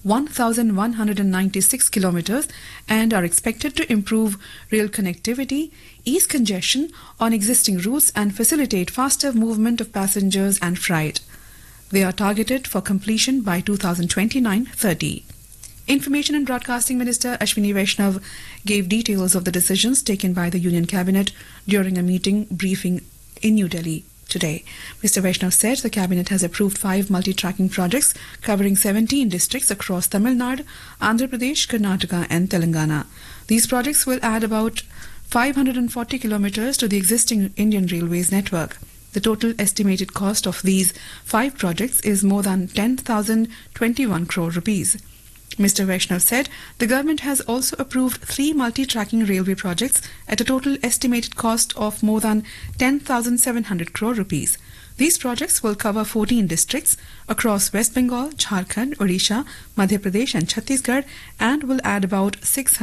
1,196 kilometers and are expected to improve rail connectivity, ease congestion on existing routes and facilitate faster movement of passengers and freight. They are targeted for completion by 2029-30. Information and Broadcasting Minister Ashwini Vaishnav gave details of the decisions taken by the Union Cabinet during a meeting briefing in New Delhi today. Mr. Vaishnav said the Cabinet has approved 5 multi-tracking projects covering 17 districts across Tamil Nadu, Andhra Pradesh, Karnataka and Telangana. These projects will add about 540 kilometers to the existing Indian Railways network. The total estimated cost of these 5 projects is more than 10,021 crore rupees. Mr. Vaishnav said the government has also approved 3 multi-tracking railway projects at a total estimated cost of more than 10,700 crore rupees. These projects will cover 14 districts across West Bengal, Jharkhand, Odisha, Madhya Pradesh and Chhattisgarh and will add about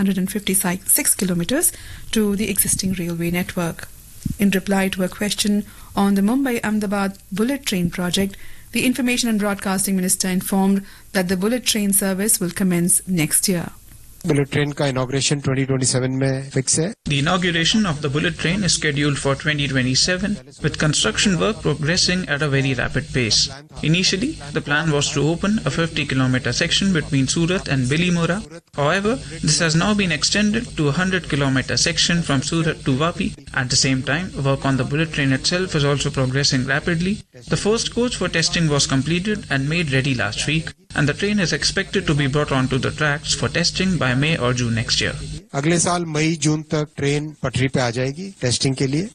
656 kilometers to the existing railway network. In reply to a question on the Mumbai-Ahmedabad bullet train project, the Information and Broadcasting Minister informed that the bullet train service will commence next year. Bullet train का inauguration 2027 में fix है. The inauguration of the bullet train is scheduled for 2027 with construction work progressing at a very rapid pace. Initially, the plan was to open a 50-kilometer section between Surat and Bilimora. However, this has now been extended to a 100-kilometer section from Surat to Vapi. At the same time, work on the bullet train itself is also progressing rapidly. The first coach for testing was completed and made ready last week, and the train is expected to be brought onto the tracks for testing by May or June next year. अगले साल मई जून तक train पटरी पे आ जाएगी testing के लिए.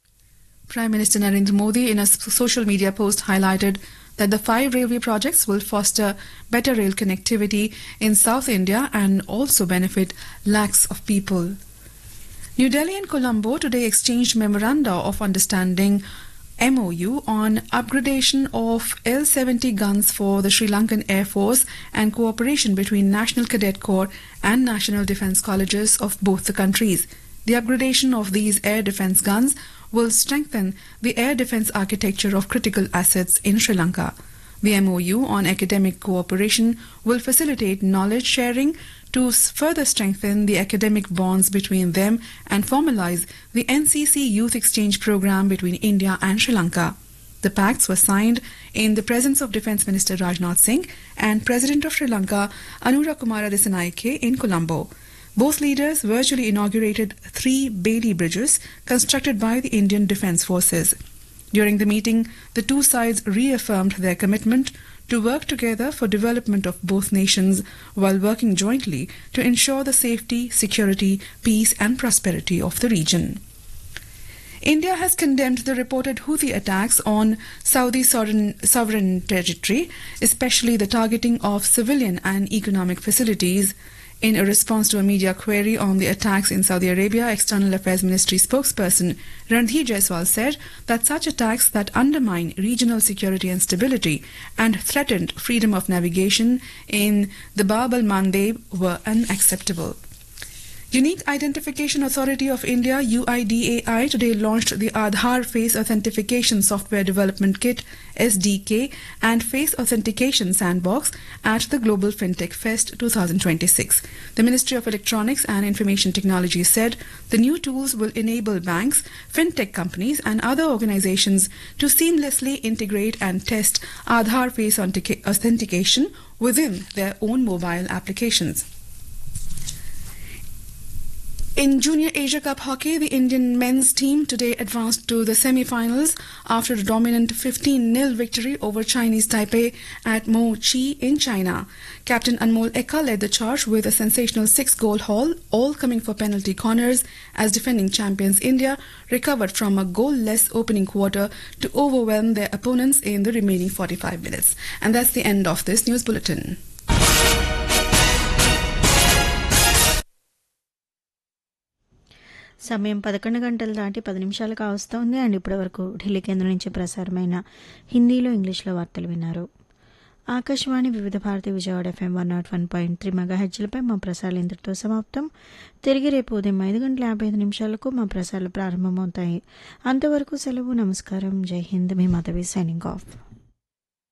Prime Minister Narendra Modi in a social media post highlighted that the 5 railway projects will foster better rail connectivity in South India and also benefit lakhs of people. New Delhi and Colombo today exchanged memoranda of understanding MOU on upgradation of L-70 guns for the Sri Lankan Air Force and cooperation between National Cadet Corps and National Defence Colleges of both the countries. The upgradation of these air defence guns will strengthen the air defence architecture of critical assets in Sri Lanka. The MOU on academic cooperation will facilitate knowledge sharing to further strengthen the academic bonds between them and formalize the NCC Youth Exchange Program between India and Sri Lanka. The pacts were signed in the presence of Defence Minister Rajnath Singh and President of Sri Lanka Anura Kumara Dissanayake in Colombo. Both leaders virtually inaugurated 3 Bailey bridges constructed by the Indian Defence Forces. During the meeting, the two sides reaffirmed their commitment to work together for development of both nations while working jointly to ensure the safety, security, peace and prosperity of the region. India has condemned the reported Houthi attacks on Saudi sovereign territory, especially the targeting of civilian and economic facilities. In a response to a media query on the attacks in Saudi Arabia, External Affairs Ministry spokesperson Randhir Jaiswal said that such attacks that undermine regional security and stability and threatened freedom of navigation in the Bab al-Mandeb were unacceptable. Unique Identification Authority of India UIDAI today launched the Aadhaar Face Authentication Software Development Kit SDK and Face Authentication Sandbox at the Global FinTech Fest 2026. The Ministry of Electronics and Information Technology said the new tools will enable banks, fintech companies and other organizations to seamlessly integrate and test Aadhaar Face Authentication within their own mobile applications. In Junior Asia Cup hockey, the Indian men's team today advanced to the semi-finals after a dominant 15-0 victory over Chinese Taipei at Mo Chi in China. Captain Anmol Ekka led the charge with a sensational 6-goal haul, all coming for penalty corners as defending champions India recovered from a goal-less opening quarter to overwhelm their opponents in the remaining 45 minutes. And that's the end of this news bulletin. సమయం 11 గంటలు దాటి 10 నిమిషాలు కావస్తోంది. And ఇప్పటి వరకు ఢిల్లీ కేంద్రం నుంచి ప్రసారమైన హిందీలో ఇంగ్లీష్లో వార్తలు విన్నారు. ఆకాశవాణి వివిధ భారతి విజయవాడ FM 101.3 మెగాహెర్ట్జ్లపై మా ప్రసారాలు ఇంతటితో సమాప్తం. తిరిగి రేపు ఉదయం 5:55 మా ప్రసారాలు ప్రారంభమవుతాయి. అంతవరకు సెలవు. నమస్కారం. జై హింద్. మీ మాధవి సైనింగ్ ఆఫ్.